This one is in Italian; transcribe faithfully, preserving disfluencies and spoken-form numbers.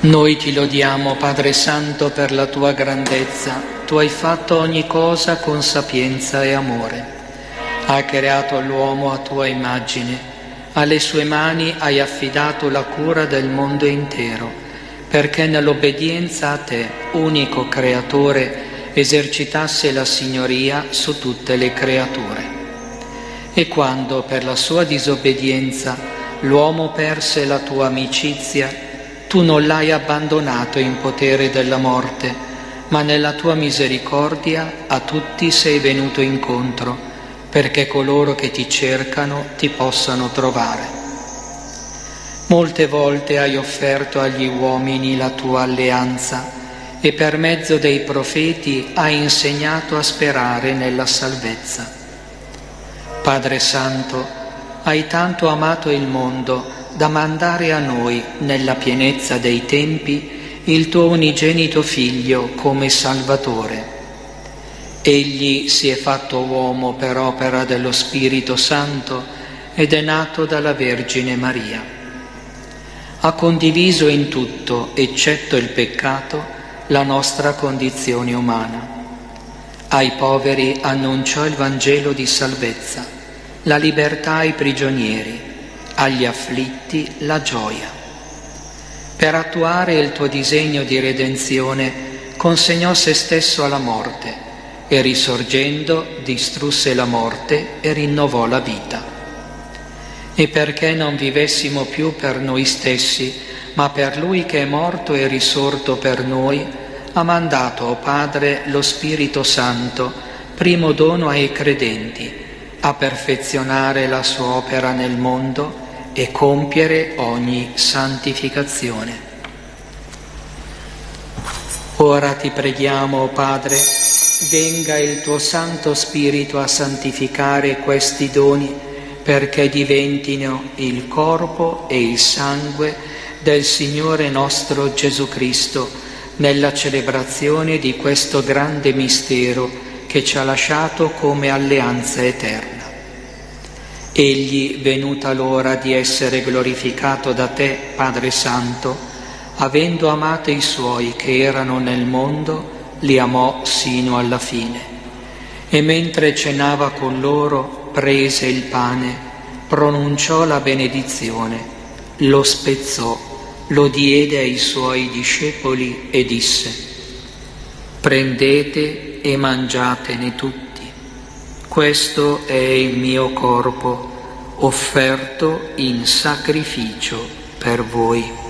Noi ti lodiamo, Padre Santo, per la tua grandezza. Tu hai fatto ogni cosa con sapienza e amore. Hai creato l'uomo a tua immagine. Alle sue mani hai affidato la cura del mondo intero, perché nell'obbedienza a te, unico creatore, esercitasse la signoria su tutte le creature. E quando, per la sua disobbedienza, l'uomo perse la tua amicizia, tu non l'hai abbandonato in potere della morte, ma nella tua misericordia a tutti sei venuto incontro, perché coloro che ti cercano ti possano trovare. Molte volte hai offerto agli uomini la tua alleanza e per mezzo dei profeti hai insegnato a sperare nella salvezza. Padre Santo, hai tanto amato il mondo da mandare a noi, nella pienezza dei tempi, il tuo unigenito Figlio come Salvatore. Egli si è fatto uomo per opera dello Spirito Santo ed è nato dalla Vergine Maria. Ha condiviso in tutto, eccetto il peccato, la nostra condizione umana. Ai poveri annunciò il Vangelo di salvezza, la libertà ai prigionieri, agli afflitti la gioia. Per attuare il tuo disegno di redenzione consegnò se stesso alla morte e risorgendo distrusse la morte e rinnovò la vita. E perché non vivessimo più per noi stessi, ma per Lui che è morto e risorto per noi, ha mandato, o Padre, lo Spirito Santo, primo dono ai credenti, a perfezionare la sua opera nel mondo e compiere ogni santificazione. Ora ti preghiamo, o Padre, venga il tuo Santo Spirito a santificare questi doni perché diventino il corpo e il sangue del Signore nostro Gesù Cristo nella celebrazione di questo grande mistero che ci ha lasciato come alleanza eterna. Egli, venuta l'ora di essere glorificato da te, Padre Santo, avendo amato i suoi che erano nel mondo, li amò sino alla fine. E mentre cenava con loro, prese il pane, pronunciò la benedizione, lo spezzò, lo diede ai suoi discepoli e disse: «Prendete e mangiatene tutti. Questo è il mio corpo, offerto in sacrificio per voi».